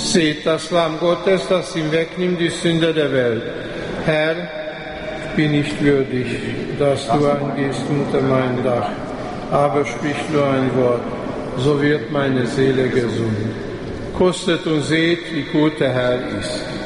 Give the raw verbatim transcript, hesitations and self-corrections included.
Seht das Lamm Gottes, das hinwegnimmt die Sünde der Welt. Herr, ich bin nicht würdig, dass du eingehst unter mein Dach, aber sprich nur ein Wort, so wird meine Seele gesund. Kostet und seht, wie gut der Herr ist.